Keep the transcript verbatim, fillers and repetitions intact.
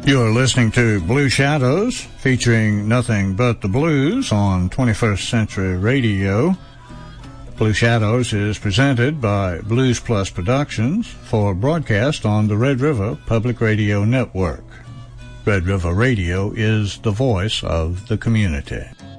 You're listening to Blue Shadows, featuring nothing but the blues on twenty-first Century Radio. Blue Shadows is presented by Blues Plus Productions for broadcast on the Red River Public Radio Network. Red River Radio is the voice of the community.